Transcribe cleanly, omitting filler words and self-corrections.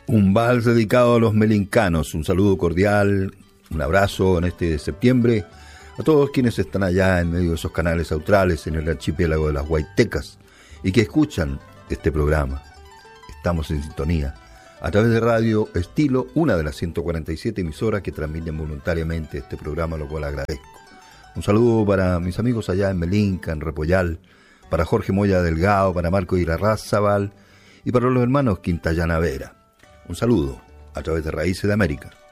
Un vals dedicado a los melincanos. Un saludo cordial, un abrazo en este septiembre a todos quienes están allá en medio de esos canales australes en el archipiélago de las Huaytecas y que escuchan este programa. Estamos en sintonía a través de Radio Estilo, una de las 147 emisoras que transmiten voluntariamente este programa, lo cual agradezco. Un saludo para mis amigos allá en Melinca, en Repollal, para Jorge Moya Delgado, para Marco Irarrázaval y para los hermanos Quintayana Vera. Un saludo a través de Raíces de América.